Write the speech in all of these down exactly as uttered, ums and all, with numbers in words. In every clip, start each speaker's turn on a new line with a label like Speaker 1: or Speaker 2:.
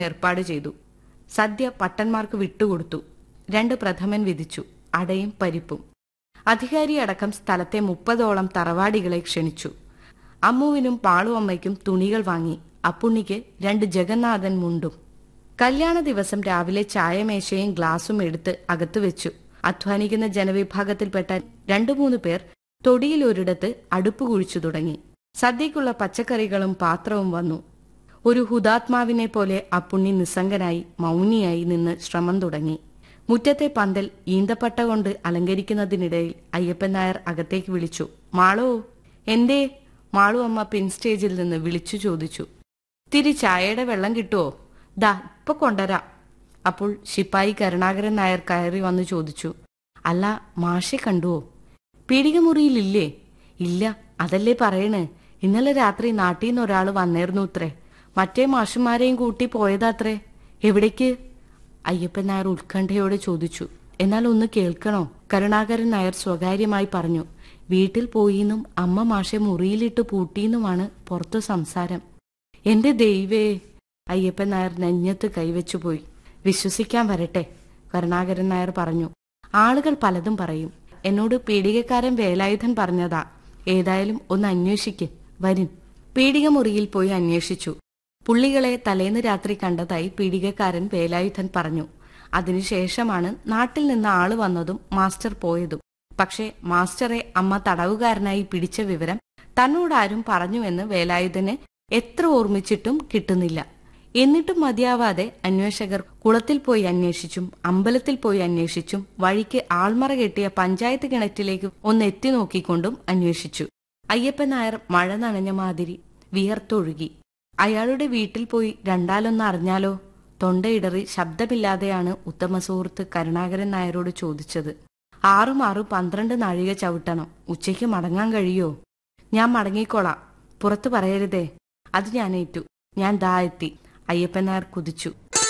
Speaker 1: ഏർപ്പാട് ചെയ്തു. സദ്യ പട്ടന്മാർക്ക് വിട്ടുകൊടുത്തു. രണ്ട് പ്രഥമൻ വിധിച്ചു, അടയും പരിപ്പും. അധികാരിയടക്കം സ്ഥലത്തെ മുപ്പതോളം തറവാടികളെ ക്ഷണിച്ചു. അമ്മുവിനും പാളുവമ്മയ്ക്കും തുണികൾ വാങ്ങി. അപ്പുണ്ണിക്ക് രണ്ട് ജഗന്നാഥൻ മുണ്ടും. കല്യാണ ദിവസം രാവിലെ ചായമേശയും ഗ്ലാസും എടുത്ത് അകത്തു വെച്ചു. അധ്വാനിക്കുന്ന ജനവിഭാഗത്തിൽപ്പെട്ട രണ്ടു മൂന്ന് പേർ തൊടിയിൽ ഒരിടത്ത് അടുപ്പ് കുഴിച്ചു തുടങ്ങി. സദ്യക്കുള്ള പച്ചക്കറികളും പാത്രവും വന്നു. ഒരു ഹുതാത്മാവിനെ പോലെ അപ്പുണ്ണി നിസ്സംഗനായി മൗനിയായി നിന്ന് ശ്രമം തുടങ്ങി. മുറ്റത്തെ പന്തൽ ഈന്തപ്പട്ട കൊണ്ട് അലങ്കരിക്കുന്നതിനിടയിൽ അയ്യപ്പൻ നായർ അകത്തേക്ക് വിളിച്ചു. മാളോ, എന്തേ? മാളു അമ്മ പിൻസ്റ്റേജിൽ നിന്ന് വിളിച്ചു ചോദിച്ചു. തിരി ചായയുടെ വെള്ളം കിട്ടുവോ? ദാ ഇപ്പൊ കൊണ്ടുവരാം. അപ്പോൾ ശിപ്പായി കരുണാകരൻ നായർ കയറി വന്നു ചോദിച്ചു. അല്ല, മാഷെ കണ്ടുവോ? പീടികമുറിയിലില്ലേ? ഇല്ല, അതല്ലേ പറയണേ. ഇന്നലെ രാത്രി നാട്ടിൽ നിന്ന് ഒരാൾ വന്നേർന്നു അത്രേ. മറ്റേ മാഷന്മാരെയും കൂട്ടി പോയതാത്രേ. എവിടേക്ക്? അയ്യപ്പൻ നായർ ഉത്കണ്ഠയോടെ ചോദിച്ചു. എന്നാൽ ഒന്ന് കേൾക്കണോ? കരുണാകരൻ നായർ സ്വകാര്യമായി പറഞ്ഞു. വീട്ടിൽ പോയിന്നും അമ്മ മാഷെ മുറിയിലിട്ട് പൂട്ടിയെന്നുമാണ് പുറത്തു സംസാരം. എന്റെ ദൈവേ! അയ്യപ്പൻ നായർ നെഞ്ഞത്ത് കൈവച്ചുപോയി. വിശ്വസിക്കാൻ വരട്ടെ, കരുണാകരൻ നായർ പറഞ്ഞു. ആളുകൾ പലതും പറയും. എന്നോട് പീഡികക്കാരൻ വേലായുധൻ പറഞ്ഞതാ. ഏതായാലും ഒന്ന് അന്വേഷിക്ക്. വരിൻ. പീഡിക മുറിയിൽ പോയി അന്വേഷിച്ചു. പുള്ളികളെ തലേന്ന് രാത്രി കണ്ടതായി പീഡികക്കാരൻ വേലായുധൻ പറഞ്ഞു. അതിനുശേഷമാണ് നാട്ടിൽ നിന്ന് ആള് വന്നതും മാസ്റ്റർ പോയതും. പക്ഷേ മാസ്റ്ററെ അമ്മ തടവുകാരനായി പിടിച്ച വിവരം തന്നോടാരും പറഞ്ഞുവെന്ന് വേലായുധന് എത്ര ഓർമ്മിച്ചിട്ടും കിട്ടുന്നില്ല. എന്നിട്ടും മതിയാവാതെ അന്വേഷകർ കുളത്തിൽ പോയി അന്വേഷിച്ചും അമ്പലത്തിൽ പോയി അന്വേഷിച്ചും വഴിക്ക് ആൾമറ കെട്ടിയ പഞ്ചായത്ത് കിണറ്റിലേക്ക് ഒന്ന് എത്തി നോക്കിക്കൊണ്ടും അന്വേഷിച്ചു. അയ്യപ്പൻ നായർ മഴ നനഞ്ഞ മാതിരി വിയർത്തൊഴുകി. അയാളുടെ വീട്ടിൽ പോയി രണ്ടാലൊന്ന് അറിഞ്ഞാലോ? തൊണ്ടയിടറി ശബ്ദമില്ലാതെയാണ് ഉത്തമ സുഹൃത്ത് കരുണാകരൻ നായരോട് ചോദിച്ചത്. ആറും ആറും പന്ത്രണ്ട് നാഴിക ചവിട്ടണം. ഉച്ചയ്ക്ക് മടങ്ങാൻ കഴിയോ? ഞാൻ മടങ്ങിക്കോളാം. പുറത്തു പറയരുതേ. അത് ഞാൻ ഏറ്റു. ഞാൻ ദാ എത്തി. അയ്യപ്പൻ നായർ കുതിച്ചു.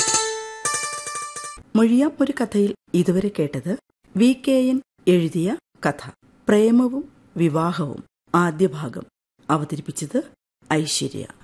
Speaker 2: മൊഴിയാം ഒരു കഥയിൽ ഇതുവരെ കേട്ടത് വി കെ എൻ എഴുതിയ കഥ പ്രേമവും വിവാഹവും ആദ്യ ഭാഗം. അവതരിപ്പിച്ചത് ഐശ്വര്യ.